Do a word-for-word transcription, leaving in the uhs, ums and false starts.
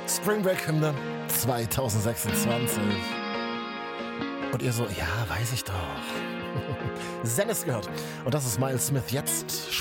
Spring Break Hymne zwanzig sechsundzwanzig. Und ihr so, ja, weiß ich doch. Zen ist gehört. Und das ist Miles Smith jetzt.